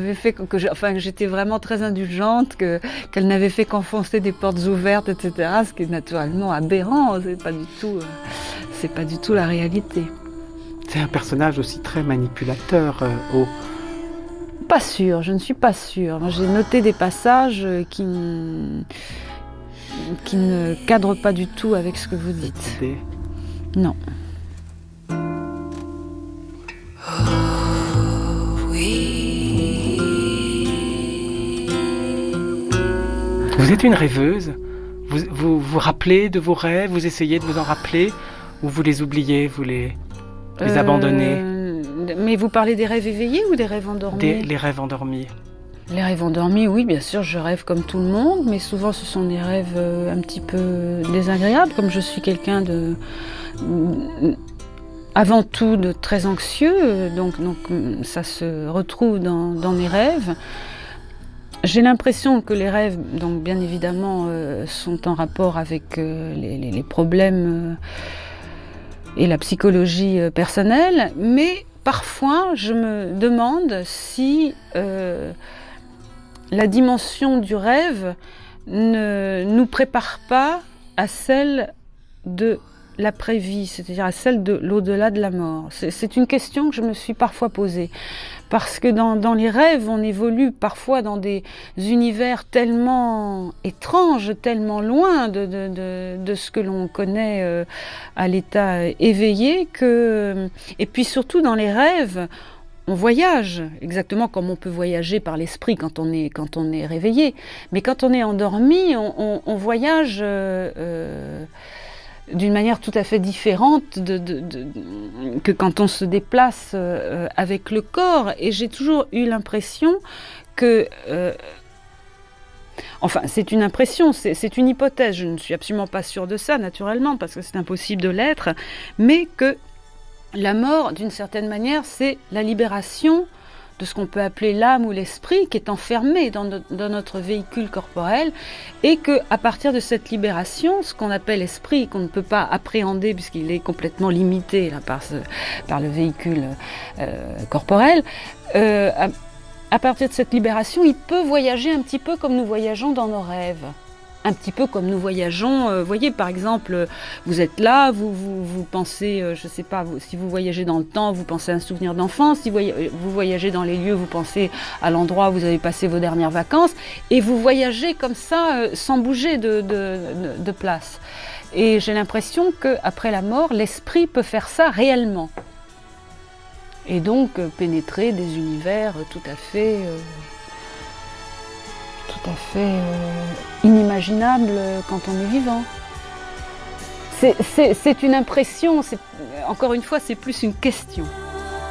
n'avait fait que j'étais vraiment très indulgente, qu'elle n'avait fait qu'enfoncer des portes ouvertes, etc. Ce qui est naturellement aberrant, c'est pas du tout la réalité. C'est un personnage aussi très manipulateur, Pas sûr, je ne suis pas sûre. J'ai noté des passages qui ne cadrent pas du tout avec ce que vous dites. Non. Vous êtes une rêveuse? Vous vous rappelez de vos rêves? Vous essayez de vous en rappeler? Ou vous les oubliez? Vous les abandonnez? Mais vous parlez des rêves éveillés ou des rêves endormis? Les rêves endormis. Les rêves endormis, oui, bien sûr, je rêve comme tout le monde, mais souvent ce sont des rêves un petit peu désagréables, comme je suis quelqu'un avant tout de très anxieux, donc ça se retrouve dans mes rêves. J'ai l'impression que les rêves, donc bien évidemment, sont en rapport avec les problèmes et la psychologie personnelle, mais parfois je me demande si la dimension du rêve ne nous prépare pas à celle de l'après-vie, c'est-à-dire à celle de l'au-delà de la mort. C'est une question que je me suis parfois posée. Parce que dans les rêves, on évolue parfois dans des univers tellement étranges, tellement loin de ce que l'on connaît à l'état éveillé, et puis surtout dans les rêves, on voyage, exactement comme on peut voyager par l'esprit quand on est réveillé. Mais quand on est endormi, on voyage d'une manière tout à fait différente que quand on se déplace avec le corps. Et j'ai toujours eu l'impression que... enfin, c'est une impression, c'est une hypothèse, je ne suis absolument pas sûre de ça, naturellement, parce que c'est impossible de l'être, mais que la mort, d'une certaine manière, c'est la libération de ce qu'on peut appeler l'âme ou l'esprit qui est enfermé dans notre véhicule corporel, et qu'à partir de cette libération, ce qu'on appelle esprit, qu'on ne peut pas appréhender puisqu'il est complètement limité là, par le véhicule corporel, à partir de cette libération, il peut voyager un petit peu comme nous voyageons dans nos rêves. Un petit peu comme nous voyageons, voyez par exemple, vous êtes là, vous pensez, je ne sais pas, si vous voyagez dans le temps, vous pensez à un souvenir d'enfance, si vous voyagez dans les lieux, vous pensez à l'endroit où vous avez passé vos dernières vacances, et vous voyagez comme ça, sans bouger de place. Et j'ai l'impression qu'après la mort, l'esprit peut faire ça réellement. Et donc pénétrer des univers tout à fait inimaginable quand on est vivant. C'est une impression, encore une fois, c'est plus une question.